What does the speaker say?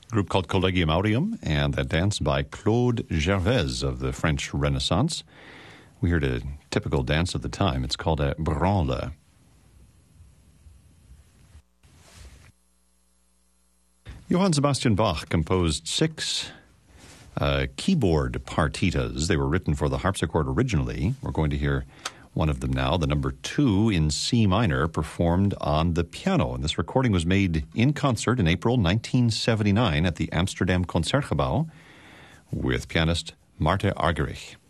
group called Collegium Aureum, and that dance by Claude Gervais of the French Renaissance. We heard a typical dance of the time. It's called a branle. Johann Sebastian Bach composed 6 keyboard partitas. They were written for the harpsichord originally. We're going to hear one of them now, the number 2 in C minor, performed on the piano. And this recording was made in concert in April 1979 at the Amsterdam Concertgebouw with pianist Martha Argerich.